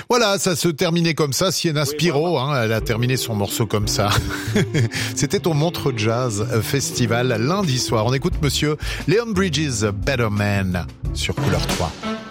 Voilà, ça se terminait comme ça. Sienna Spiro, elle a terminé son morceau comme ça. C'était au Montreux Jazz Festival lundi soir. On écoute monsieur Leon Bridges, Better Man, sur Couleur 3.